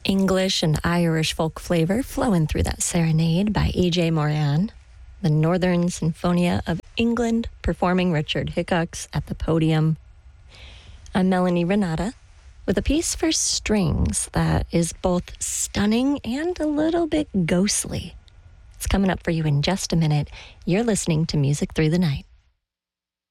English and Irish folk flavor flowing through that serenade by E.J. Moran. The Northern Sinfonia of England performing Richard Hickox at the podium. I'm Melanie Renata with a piece for strings that is both stunning and a little bit ghostly. It's coming up for you in just a minute. You're listening to Music Through the Night.